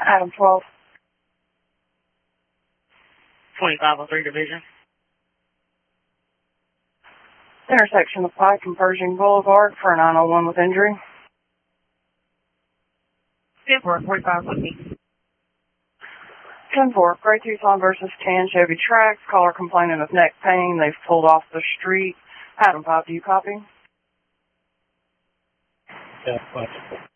Adam 12. 2503 Division. Intersection of Pike and Pershing Boulevard for a 901 with injury. 10-4, 4550. 10-4, Gray Tucson versus Tan Chevy Trax. Caller complaining of neck pain. They've pulled off the street. Adam 5, do you copy? Yeah,